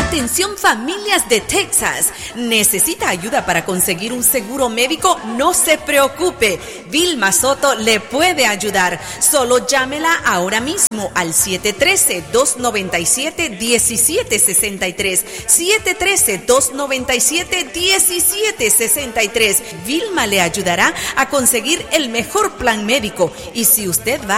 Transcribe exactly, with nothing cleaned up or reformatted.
Atención familias de Texas. ¿Necesita ayuda para conseguir un seguro médico? No se preocupe. Vilma Soto le puede ayudar. Solo llámela ahora mismo al siete uno tres, dos nueve siete, uno siete seis tres. siete uno tres, dos nueve siete, uno siete seis tres. Vilma le ayudará a conseguir el mejor plan médico. Y si usted va